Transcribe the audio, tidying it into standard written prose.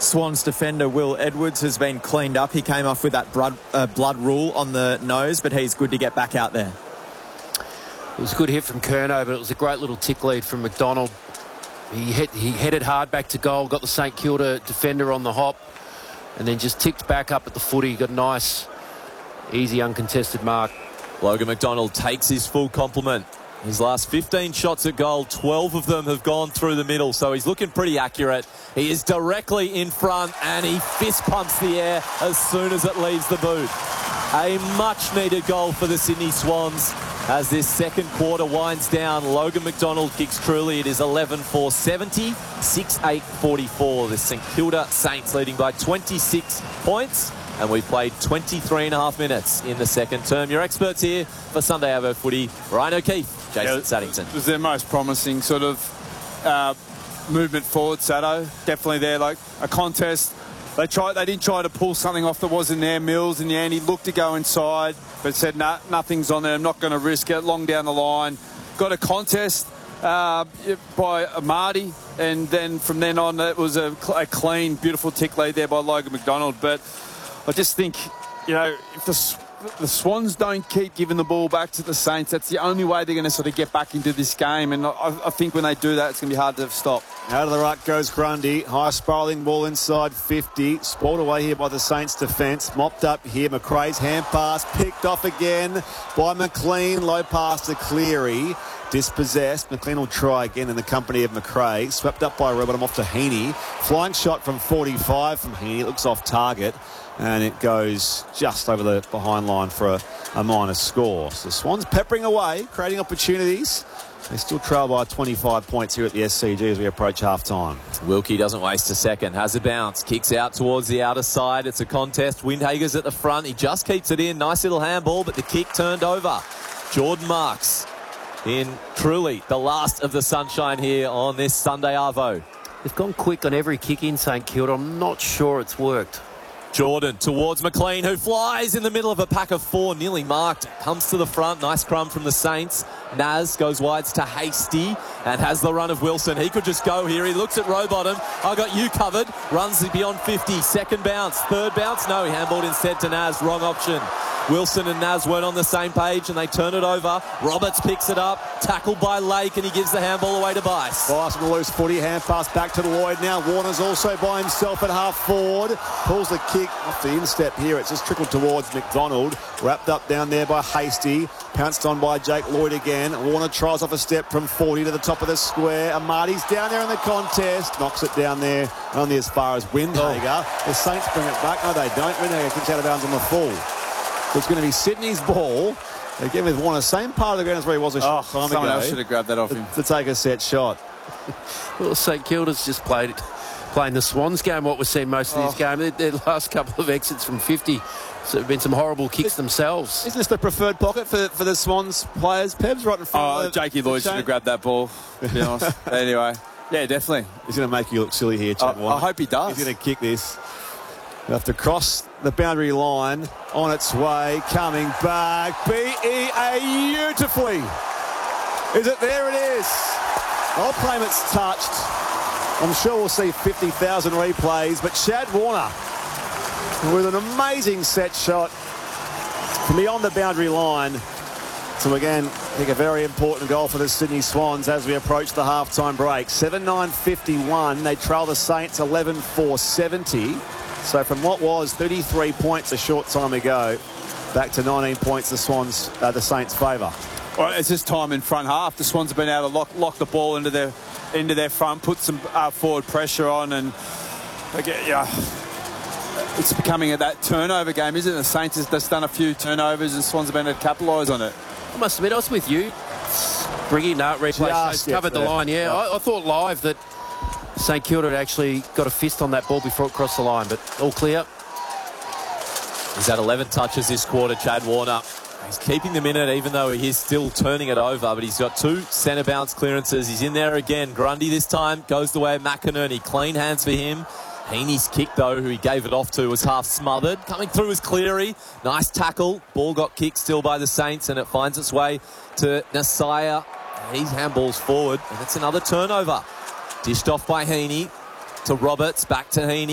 Swans defender Will Edwards has been cleaned up. He came off with that blood rule on the nose, but he's good to get back out there. It was a good hit from Curnow, but it was a great little tick lead from McDonald. He headed hard back to goal, got the St Kilda defender on the hop, and then just ticked back up at the footy. Got a nice, easy, uncontested mark. Logan McDonald takes his full complement. His last 15 shots at goal, 12 of them have gone through the middle, so he's looking pretty accurate. He is directly in front, and he fist pumps the air as soon as it leaves the boot. A much-needed goal for the Sydney Swans as this second quarter winds down. Logan McDonald kicks truly. It is 11-4, 70, 6-8-44. The St Kilda Saints leading by 26 points. And we've played 23.5 minutes in the second term. Your experts here for Sunday Arvo Footy, Ryan O'Keefe, Jason Saddington. It was their most promising sort of movement forward, Sado. Definitely there, like a contest. They didn't try to pull something off that wasn't there. Mills in the end, he looked to go inside, but said, nah, nothing's on there. I'm not going to risk it. Long down the line. Got a contest by Marty, and then from then on, it was a clean, beautiful tick lead there by Logan McDonald. But I just think, you know, if the Swans don't keep giving the ball back to the Saints, that's the only way they're going to sort of get back into this game. And I think when they do that, it's going to be hard to stop. Out of the ruck goes Grundy. High spiralling ball inside 50. Spoiled away here by the Saints defence. Mopped up here. McRae's hand pass picked off again by McLean. Low pass to Cleary. Dispossessed. McLean will try again in the company of McRae. Swept up by Robert. Off to Heaney. Flying shot from 45 from Heaney. It looks off target. And it goes just over the behind line for a minor score. So the Swans peppering away, creating opportunities. They still trail by 25 points here at the SCG as we approach half-time. Wilkie doesn't waste a second. Has a bounce. Kicks out towards the outer side. It's a contest. Windhager's at the front. He just keeps it in. Nice little handball, but the kick turned over. Jordan Marks in truly the last of the sunshine here on this Sunday Arvo. They've gone quick on every kick in St Kilda. I'm not sure it's worked. Jordan towards McLean, who flies in the middle of a pack of four, nearly marked. Comes to the front. Nice crumb from the Saints. Naz goes wides to Hasty and has the run of Wilson. He could just go here. He looks at Rowbottom. I got you covered. Runs beyond 50. Second bounce. Third bounce. No, he handballed instead to Naz. Wrong option. Wilson and Naz weren't on the same page and they turn it over. Roberts picks it up, tackled by Lake, and he gives the handball away to Bice. Bice with a loose footy, hand pass back to Lloyd now. Warner's also by himself at half forward. Pulls the kick off the instep here. It's just trickled towards McDonald. Wrapped up down there by Hasty. Pounced on by Jake Lloyd again. Warner tries off a step from 40 to the top of the square. Amati's down there in the contest. Knocks it down there, only as far as Windhager. The Saints bring it back. No, they don't. Windhager kicks out of bounds on the full. It's going to be Sydney's ball. Again with Warner, same part of the ground as where he was a short time ago. Someone else should have grabbed that off him. To take a set shot. Well, St Kilda's just playing the Swans game, what we've seen most of this game. Their last couple of exits from 50. So there have been some horrible kicks themselves. Isn't this the preferred pocket for the Swans players? Peb's right in front. Jakey Lloyd should have grabbed that ball, to be honest. Anyway, yeah, definitely. He's going to make you look silly here, Chad Warner. I hope he does. He's going to kick this. You have to cross the boundary line, on its way, coming back. beautifully. Is it? There it is. I'll claim it's touched. I'm sure we'll see 50,000 replays, but Chad Warner with an amazing set shot from beyond the boundary line. So again, I think a very important goal for the Sydney Swans as we approach the halftime break. 7-9-51. They trail the Saints 11-4, 70. So from what was 33 points a short time ago, back to 19 points the Saints' favour. Well, it's just time in front half. The Swans have been able to lock the ball into their front, put some forward pressure on, and it's becoming that turnover game, isn't it? The Saints have done a few turnovers and Swans have been able to capitalise on it. I must admit, I was with you. Bringing that replay, covered the line. Yeah, I thought live that St Kilda had actually got a fist on that ball before it crossed the line, but all clear. He's had 11 touches this quarter, Chad Warner. He's keeping them in it, even though he's still turning it over, but he's got 2 centre bounce clearances. He's in there again. Grundy this time goes the way of McInerney. Clean hands for him. Heaney's kick, though, who he gave it off to, was half smothered. Coming through is Cleary. Nice tackle. Ball got kicked still by the Saints, and it finds its way to Nasaya. He's handballs forward, and it's another turnover. Dished off by Heaney to Roberts. Back to Heaney.